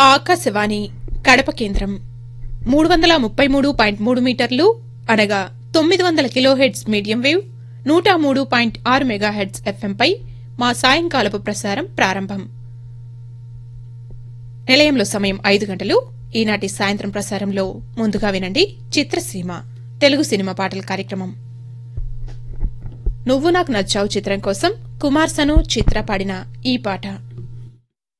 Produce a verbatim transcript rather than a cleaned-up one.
ఆకాశవాణి కడప కేంద్రం మూడు వందల ముప్పై మూడు పాయింట్ మూడు మీటర్లు అనగా తొమ్మిది వందల కిలోహెర్ట్జ్ మీడియం వేవ్ నూట మూడు పాయింట్ ఆరు మెగాహెర్ట్జ్ ఎఫ్ఎంపై మా సాయంకాలపు ప్రసారం ప్రారంభం. నిలయంలో సమయం ఐదు గంటలు. ఈనాటి సాయంత్రం ప్రసారంలో ముందుగా వినండి చిత్రసీమ తెలుగు సినిమా పాటల కార్యక్రమం. నువ్వు నాకు నచ్చావు చిత్రం కోసం కుమార్ సను చిత్ర పాడిన ఈ పాట.